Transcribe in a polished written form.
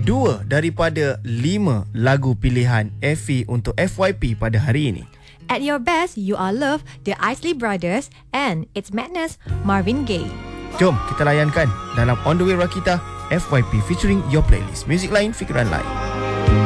2 daripada 5 lagu pilihan Effie untuk FYP pada hari ini. At Your Best, You Are Love, The Isley Brothers, and It's Madness, Marvin Gaye. Jom kita layankan dalam On The Way Rakita FYP featuring Your Playlist. Muzik lain, fikiran lain.